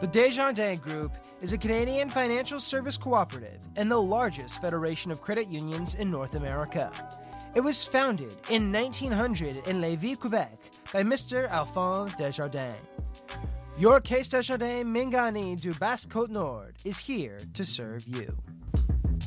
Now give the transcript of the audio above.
The Desjardins Group is a Canadian financial service cooperative and the largest federation of credit unions in North America. It was founded in 1900 in Lévis, Quebec by Mr. Alphonse Desjardins. Your Caisse Desjardins Mingani du Basse-Côte-Nord is here to serve you.